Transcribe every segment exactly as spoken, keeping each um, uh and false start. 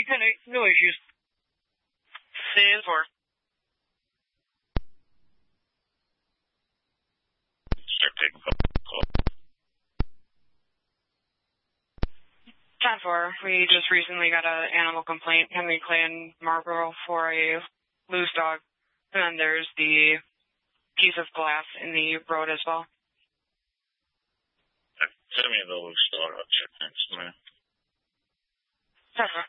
ten eight, no issues. ten four. Start taking call. ten four, we just recently got an animal complaint, Henry Clay in Marlboro, for a loose dog. And then there's the piece of glass in the road as well. Send me the loose dog. I'll check next minute. ten four.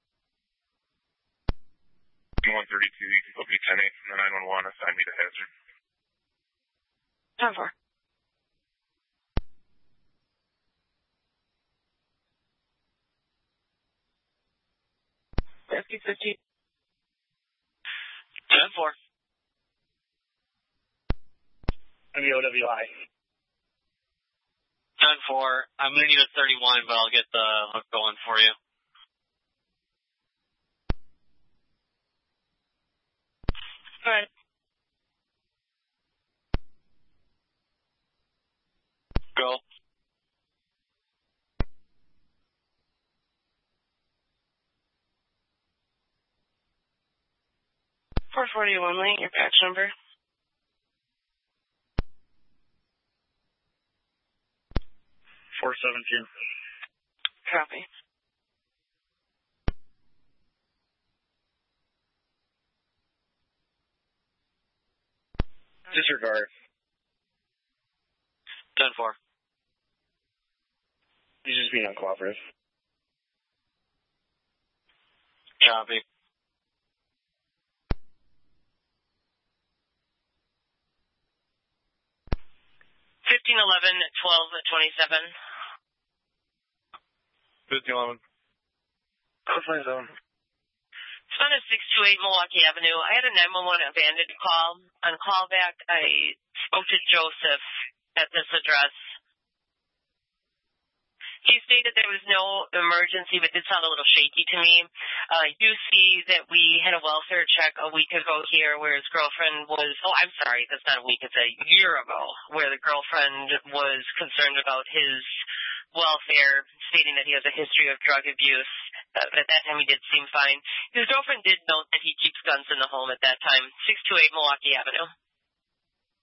one thirty-two, you can put me ten eight from the nine one one, assign me the hazard. ten four. fifty fifty. ten four. I'm the O W I. ten four. I'm going to need a thirty-one, but I'll get the hook going for you. Go ahead. Go. four forty-one lane, your batch number. four seventeen. Copy. Disregard. ten four. He's just being uncooperative. Copy. fifteen eleven, twelve twenty-seven. fifteen eleven. Coastline zone. It's on a six two eight Milwaukee Avenue. I had a nine one one abandoned call. On callback, I spoke to Joseph at this address. He stated there was no emergency, but did sound a little shaky to me. Uh, I do see that we had a welfare check a week ago here where his girlfriend was, oh, I'm sorry, that's not a week, it's a year ago, where the girlfriend was concerned about his welfare, stating that he has a history of drug abuse. Uh, at that time, he did seem fine. His girlfriend did note that he keeps guns in the home at that time. six two eight Milwaukee Avenue.